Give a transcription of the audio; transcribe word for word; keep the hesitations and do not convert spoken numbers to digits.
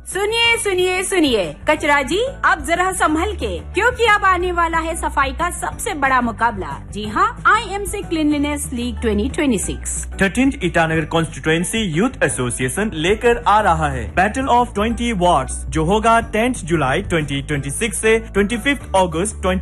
सुनिए सुनिए सुनिए कचरा जी, अब जरा संभल के, क्योंकि अब आने वाला है सफाई का सबसे बड़ा मुकाबला। जी हाँ, I M C cleanliness league twenty twenty six thirteenth Itanagar constituency youth association लेकर आ रहा है बैटल ऑफ ट्वेंटी वार्ड्स, जो होगा टेंथ जुलाई ट्वेंटी ट्वेंटी सिक्स से ट्वेंटी फिफ्थ अगस्त